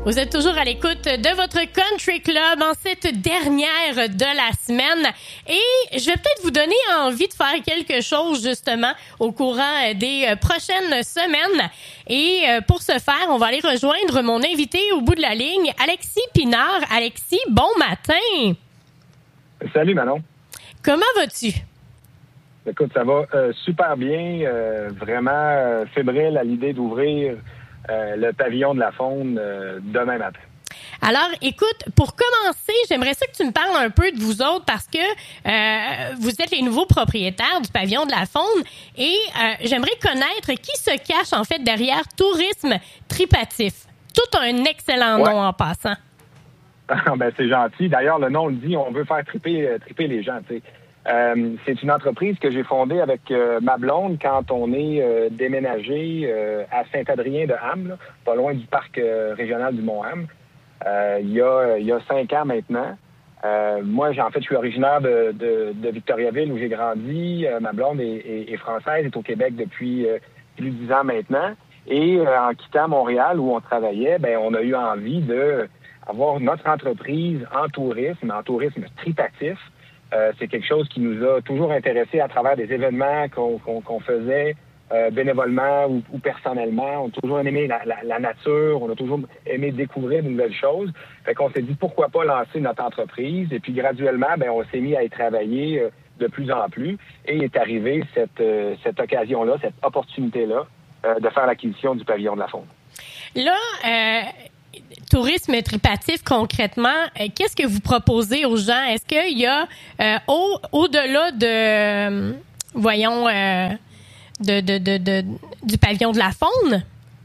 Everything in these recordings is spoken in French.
Vous êtes toujours à l'écoute de votre Country Club en cette dernière de la semaine et je vais peut-être vous donner envie de faire quelque chose justement au courant des prochaines semaines. Et pour ce faire, on va aller rejoindre mon invité au bout de la ligne, Alexis Pinard. Alexis, bon matin! Salut Manon. Comment vas-tu? Écoute, ça va super bien, vraiment fébrile à l'idée d'ouvrir le pavillon de la faune demain matin. Alors, écoute, pour commencer, j'aimerais ça que tu me parles un peu de vous autres parce que vous êtes les nouveaux propriétaires du pavillon de la faune et j'aimerais connaître qui se cache en fait derrière Tourisme Tripatif. Tout un excellent nom en passant. Ben, c'est gentil. D'ailleurs, le nom le dit, on veut faire triper les gens, tu sais. C'est une entreprise que j'ai fondée avec ma blonde quand on est déménagé à Saint-Adrien-de-Ham, là, pas loin du parc régional du Mont-Ham. Il y a 5 ans maintenant. Moi, je suis originaire de Victoriaville où j'ai grandi. Ma blonde est française, est au Québec depuis plus de 10 ans maintenant. Et en quittant Montréal où on travaillait, ben on a eu envie de avoir notre entreprise en tourisme tripatif. C'est quelque chose qui nous a toujours intéressés à travers des événements qu'on faisait bénévolement ou personnellement. On a toujours aimé la nature, on a toujours aimé découvrir de nouvelles choses. Fait qu'on s'est dit pourquoi pas lancer notre entreprise. Et puis graduellement, ben on s'est mis à y travailler de plus en plus. Et est arrivée cette occasion-là, cette opportunité-là de faire l'acquisition du pavillon de la faune. Là, Tourisme Tripatif, concrètement, qu'est-ce que vous proposez aux gens? Est-ce qu'il y a, au-delà de, du pavillon de la faune?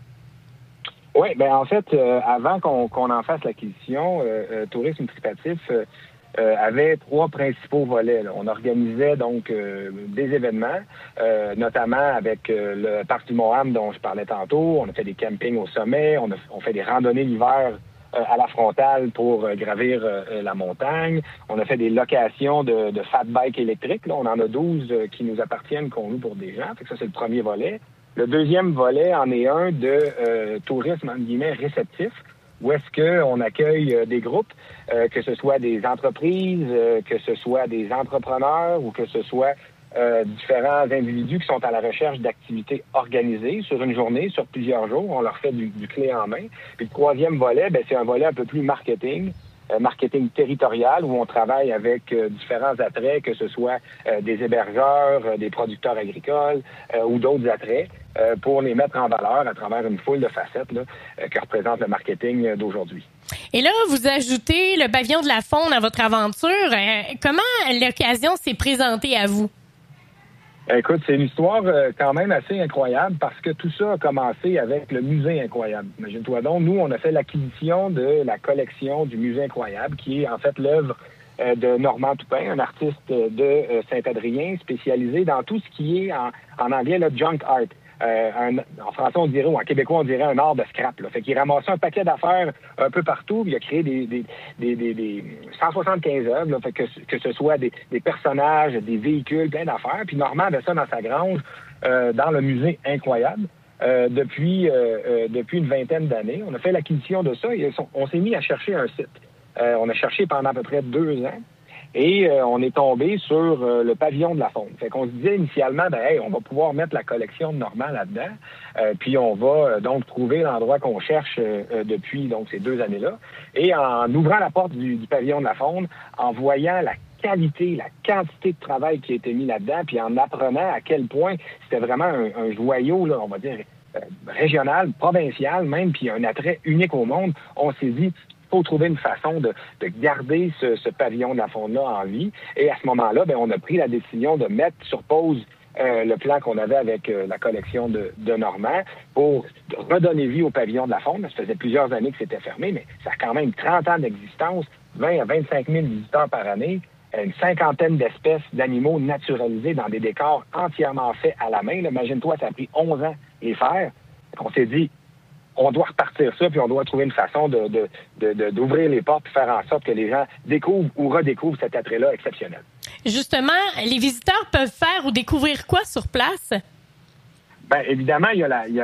Oui, ben en fait, avant qu'on en fasse l'acquisition, Tourisme Tripatif avait 3 principaux volets, là. On organisait donc des événements, notamment avec le parc du Mont-Ham dont je parlais tantôt. On a fait des campings au sommet, on fait des randonnées l'hiver à la frontale pour gravir la montagne. On a fait des locations de fat bikes électriques. Là, on en a 12 qui nous appartiennent, qu'on loue pour des gens. Fait que ça, c'est le premier volet. Le deuxième volet en est un de tourisme, entre guillemets, réceptif, où est-ce qu'on accueille des groupes, que ce soit des entreprises, que ce soit des entrepreneurs ou que ce soit différents individus qui sont à la recherche d'activités organisées sur une journée, sur plusieurs jours. On leur fait du clé en main. Puis le troisième volet, ben, c'est un volet un peu plus marketing territorial, où on travaille avec différents attraits, que ce soit des hébergeurs, des producteurs agricoles ou d'autres attraits, pour les mettre en valeur à travers une foule de facettes là, que représente le marketing d'aujourd'hui. Et là, vous ajoutez le pavillon de la faune à votre aventure. Comment l'occasion s'est présentée à vous? Écoute, c'est une histoire quand même assez incroyable parce que tout ça a commencé avec le Musée Incroyable. Imagine-toi donc, nous, on a fait l'acquisition de la collection du Musée Incroyable, qui est en fait l'œuvre de Normand Toupin, un artiste de Saint-Adrien spécialisé dans tout ce qui est, en anglais, le junk art. En français, on dirait, ou en québécois, on dirait un art de scrap. Là. Fait qu'il ramassait un paquet d'affaires un peu partout. Il a créé des 175 œuvres, là, fait que ce soit des personnages, des véhicules, plein d'affaires. Puis Normand avait ça dans sa grange, dans le Musée Incroyable, depuis une vingtaine d'années. On a fait l'acquisition de ça et on s'est mis à chercher un site. On a cherché pendant à peu près 2 ans. Et on est tombé sur le pavillon de la faune. Fait qu'on se disait initialement, on va pouvoir mettre la collection de Normand là-dedans, puis on va donc trouver l'endroit qu'on cherche depuis donc ces 2 années-là. Et en ouvrant la porte du pavillon de la faune, en voyant la qualité, la quantité de travail qui a été mis là-dedans, puis en apprenant à quel point c'était vraiment un joyau, là, on va dire, régional, provincial même, puis un attrait unique au monde, on s'est dit, il faut trouver une façon de garder ce pavillon de la faune-là en vie. Et à ce moment-là, ben, on a pris la décision de mettre sur pause le plan qu'on avait avec la collection de Normand pour redonner vie au pavillon de la faune. Ça faisait plusieurs années que c'était fermé, mais ça a quand même 30 ans d'existence, 20 à 25 000 visiteurs par année, une 50aine d'espèces d'animaux naturalisés dans des décors entièrement faits à la main. Là, imagine-toi, ça a pris 11 ans les faire. On s'est dit, on doit repartir ça, puis on doit trouver une façon d'ouvrir les portes et faire en sorte que les gens découvrent ou redécouvrent cet attrait-là exceptionnel. Justement, les visiteurs peuvent faire ou découvrir quoi sur place? Bien, évidemment, il y a la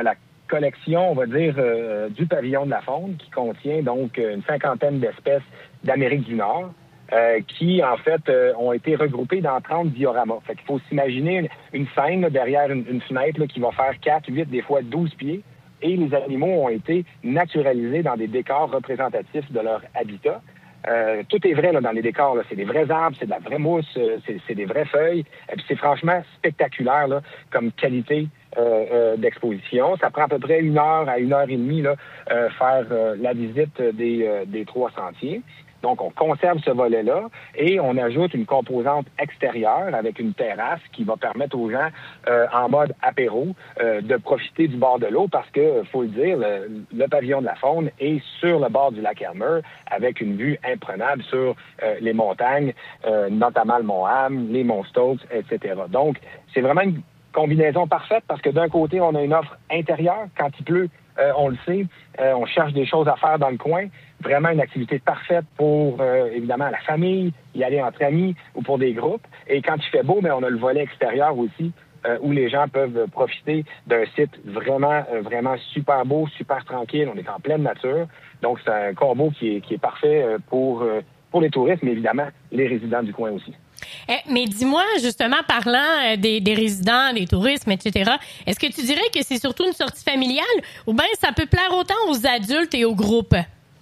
collection, on va dire, du pavillon de la faune, qui contient donc une 50aine d'espèces d'Amérique du Nord, qui, en fait, ont été regroupées dans 30 dioramas. Fait qu'il faut s'imaginer une scène là, derrière une fenêtre là, qui va faire 4, 8, des fois 12 pieds, et les animaux ont été naturalisés dans des décors représentatifs de leur habitat. Tout est vrai là, dans les décors. Là. C'est des vrais arbres, c'est de la vraie mousse, c'est des vraies feuilles. Et puis c'est franchement spectaculaire là, comme qualité d'exposition. Ça prend à peu près 1 heure à 1 heure et demie là, faire la visite des 3 sentiers. Donc, on conserve ce volet-là et on ajoute une composante extérieure avec une terrasse qui va permettre aux gens, en mode apéro, de profiter du bord de l'eau parce que, faut le dire, le pavillon de la faune est sur le bord du lac Elmer avec une vue imprenable sur les montagnes, notamment le mont Ham, les monts Stokes, etc. Donc, c'est vraiment une combinaison parfaite parce que d'un côté, on a une offre intérieure. Quand il pleut, on le sait, on cherche des choses à faire dans le coin. Vraiment une activité parfaite pour, évidemment, la famille, y aller entre amis ou pour des groupes. Et quand il fait beau, mais on a le volet extérieur aussi, où les gens peuvent profiter d'un site vraiment super beau, super tranquille. On est en pleine nature. Donc, c'est un combo qui est parfait pour les touristes, mais évidemment, les résidents du coin aussi. Mais dis-moi, justement, parlant des résidents, des tourismes, etc., est-ce que tu dirais que c'est surtout une sortie familiale ou bien ça peut plaire autant aux adultes et aux groupes?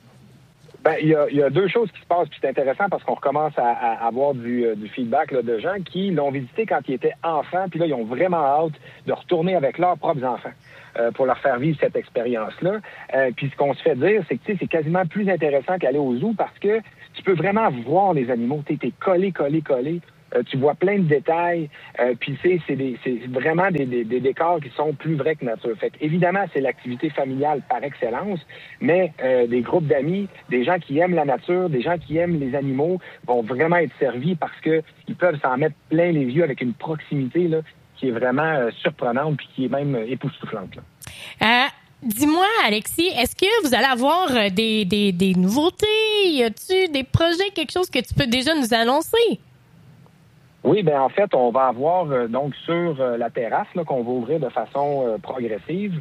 Ben, il y a 2 choses qui se passent, puis c'est intéressant parce qu'on recommence à avoir du feedback là, de gens qui l'ont visité quand ils étaient enfants, puis là, ils ont vraiment hâte de retourner avec leurs propres enfants pour leur faire vivre cette expérience-là. Puis ce qu'on se fait dire, c'est que c'est quasiment plus intéressant qu'aller au zoo parce que tu peux vraiment voir les animaux. T'es collé. Tu vois plein de détails. Puis c'est vraiment des décors qui sont plus vrais que nature. Fait évidemment, c'est l'activité familiale par excellence, mais des groupes d'amis, des gens qui aiment la nature, des gens qui aiment les animaux vont vraiment être servis parce que ils peuvent s'en mettre plein les yeux avec une proximité là, qui est vraiment surprenante puis qui est même époustouflante. Là. Dis-moi, Alexis, est-ce que vous allez avoir des nouveautés? Y a-tu des projets, quelque chose que tu peux déjà nous annoncer? Oui, ben en fait, on va avoir donc sur la terrasse là, qu'on va ouvrir de façon progressive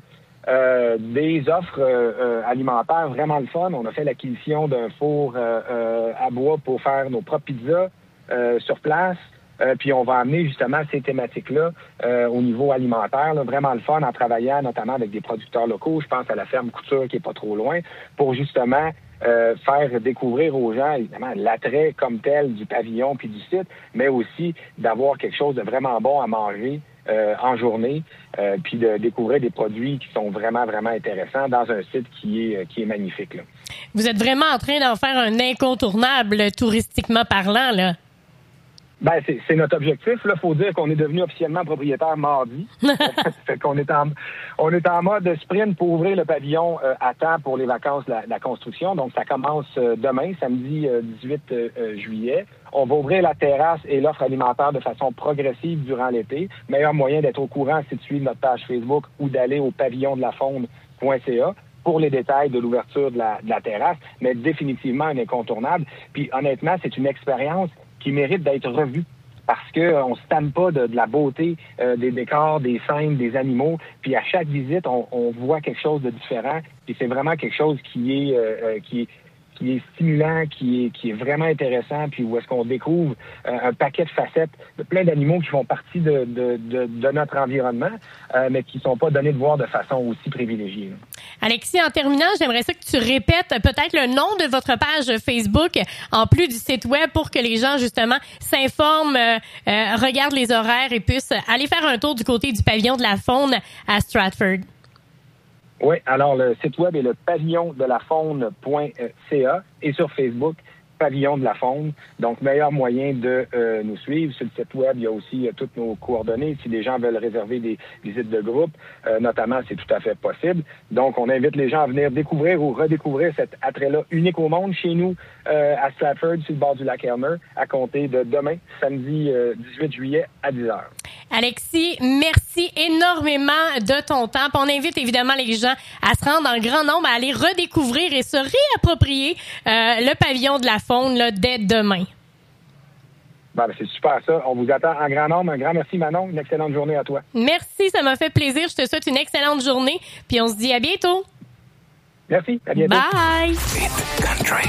des offres alimentaires vraiment le fun. On a fait l'acquisition d'un four à bois pour faire nos propres pizzas sur place. Puis on va amener justement ces thématiques-là au niveau alimentaire, là, vraiment le fun en travaillant notamment avec des producteurs locaux. Je pense à la ferme Couture qui est pas trop loin pour justement faire découvrir aux gens, évidemment, l'attrait comme tel du pavillon puis du site, mais aussi d'avoir quelque chose de vraiment bon à manger en journée, puis de découvrir des produits qui sont vraiment intéressants dans un site qui est magnifique. Là. Vous êtes vraiment en train d'en faire un incontournable touristiquement parlant, là? Ben, c'est notre objectif. Là, faut dire qu'on est devenu officiellement propriétaire mardi. Fait qu'on est en mode sprint pour ouvrir le pavillon à temps pour les vacances de la construction. Donc, ça commence demain, samedi 18 juillet. On va ouvrir la terrasse et l'offre alimentaire de façon progressive durant l'été. Meilleur moyen d'être au courant, c'est de suivre notre page Facebook ou d'aller au pavillondelafaune.ca pour les détails de l'ouverture de la terrasse, mais définitivement un incontournable. Puis honnêtement, c'est une expérience qui mérite d'être revue parce que on se tanne pas de la beauté des décors, des scènes, des animaux. Puis à chaque visite, on voit quelque chose de différent. Puis c'est vraiment quelque chose qui est stimulant, qui est vraiment intéressant, puis où est-ce qu'on découvre un paquet de facettes, de plein d'animaux qui font partie de notre environnement, mais qui sont pas donnés de voir de façon aussi privilégiée. Là. Alexis, en terminant, j'aimerais ça que tu répètes peut-être le nom de votre page Facebook, en plus du site web, pour que les gens, justement, s'informent, regardent les horaires et puissent aller faire un tour du côté du pavillon de la faune à Stratford. Oui, alors le site web est le pavillondelafaune.ca et sur Facebook, Pavillon de la Faune. Donc, meilleur moyen de nous suivre. Sur le site web, il y a aussi toutes nos coordonnées. Si des gens veulent réserver des visites de groupe, notamment, c'est tout à fait possible. Donc, on invite les gens à venir découvrir ou redécouvrir cet attrait-là unique au monde chez nous à Stratford, sur le bord du lac Elmer, à compter de demain, samedi 18 juillet à 10h. Alexis, merci énormément de ton temps. Puis on invite évidemment les gens à se rendre en grand nombre, à aller redécouvrir et se réapproprier le pavillon de la faune là, dès demain. Ben, c'est super ça. On vous attend en grand nombre. Un grand merci, Manon. Une excellente journée à toi. Merci, ça m'a fait plaisir. Je te souhaite une excellente journée. Puis on se dit à bientôt. Merci, à bientôt. Bye! Hit Country.